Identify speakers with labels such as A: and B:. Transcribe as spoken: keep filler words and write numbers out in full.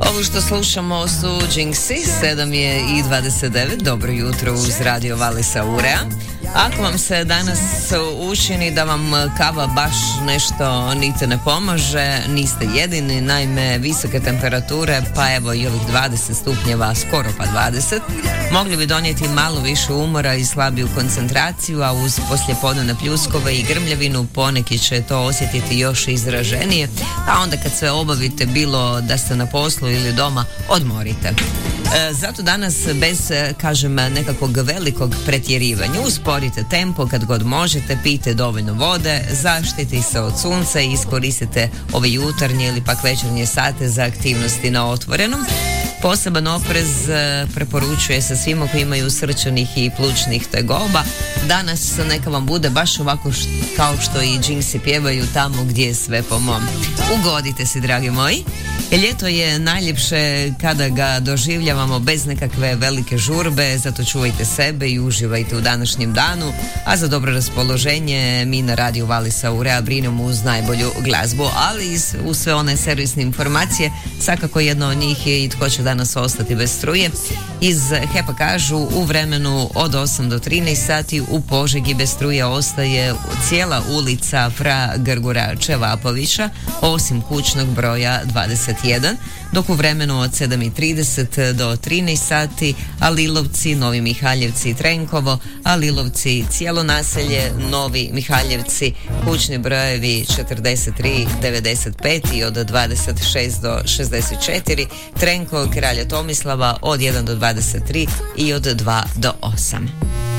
A: Ovo što slušamo su Jinxi, sedam je i dvadeset devet, dobro jutro uz Radio Valisa Urea. Ako vam se danas učini da vam kava baš nešto niti ne pomaže, niste jedini, naime visoke temperature, pa evo i ovih dvadeset stupnjeva, skoro pa dvadeset, mogli bi donijeti malo više umora i slabiju koncentraciju, a uz poslijepodnevne pljuskove i grmljavinu poneki će to osjetiti još izraženije, a onda kad sve obavite, bilo da ste na poslu ili doma, odmorite. E, zato danas bez, kažem, nekakvog velikog pretjerivanja usporite tempo kad god možete, pijte dovoljno vode, zaštiti se od sunca i iskoristite ove jutarnje ili pak večernje sate za aktivnosti na otvorenom. Poseban oprez preporučuje se svima koji imaju srčanih i plućnih tegoba. Danas neka vam bude baš ovako št, kao što i Jinxi pjevaju, tamo gdje je sve po mom. Ugodite si, dragi moji. Ljeto je najljepše kada ga doživljavamo bez nekakve velike žurbe, zato čuvajte sebe i uživajte u današnjem danu, a za dobro raspoloženje mi na Radio Valisa Urea brinemo uz najbolju glazbu, ali uz sve one servisne informacije, svakako jedna od njih je i tko će danas ostati bez struje. Iz HEP-a kažu u vremenu od osam do trinaest sati u Požegi bez struje ostaje cijela ulica Fra Grgura Čevapovića, osim kućnog broja dvadeset jedan, dok u vremenu od sedam i trideset do trinaest sati Alilovci, Novi Mihaljevci i Trenkovo, Alilovci, cijelo naselje, Novi Mihaljevci, kućni brojevi četrdeset tri devedeset pet i od dvadeset šest do šezdeset četiri, Trenko Kralja Tomislava od jedan do dvadeset tri i od dva do osam.